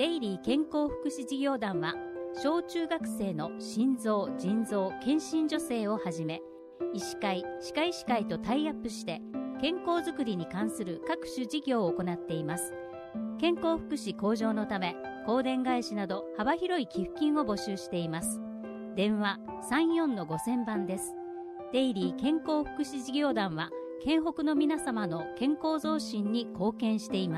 デイリー健康福祉事業団は小中学生の心臓・腎臓検診助成をはじめ、医師会・歯科医師会とタイアップして健康づくりに関する各種事業を行っています。健康福祉向上のため香典返しなど幅広い寄付金を募集しています。電話34-5000番です。デイリー健康福祉事業団は県北の皆様の健康増進に貢献しています。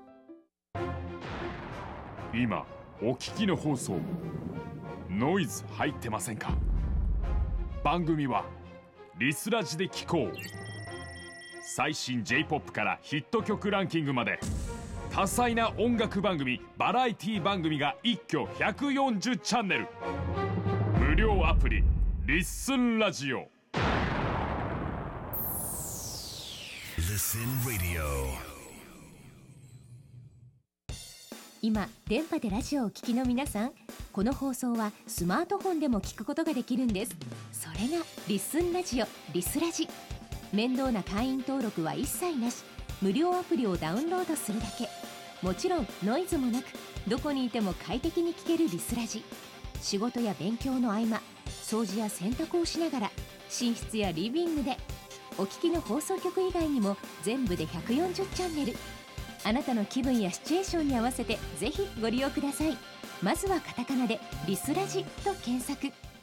今お聞きの放送、ノイズ入ってませんか？番組はリスラジで聞こう。最新 J-POP からヒット曲ランキングまで多彩な音楽番組、バラエティ番組が一挙140チャンネル。無料アプリリッスンラジオ。 Listen Radio。 今電波でラジオをお聞きの皆さん、この放送はスマートフォンでも聞くことができるんです。それがリスンラジオ、リスラジ。面倒な会員登録は一切なし、無料アプリをダウンロードするだけ。もちろんノイズもなく、どこにいても快適に聞けるリスラジ。仕事や勉強の合間、掃除や洗濯をしながら、寝室やリビングで。お聞きの放送局以外にも全部で140チャンネル。あなたの気分やシチュエーションに合わせてぜひご利用ください。まずはカタカナでリスラジと検索。